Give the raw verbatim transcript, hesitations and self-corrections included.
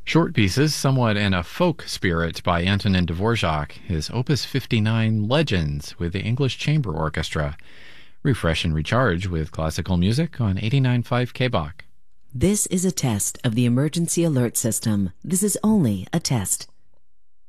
Short pieces, somewhat in a folk spirit by Antonin Dvorak, his Opus fifty-nine Legends with the English Chamber Orchestra. Refresh and recharge with classical music on eighty-nine point five K B O C. This is a test of the emergency alert system. This is only a test.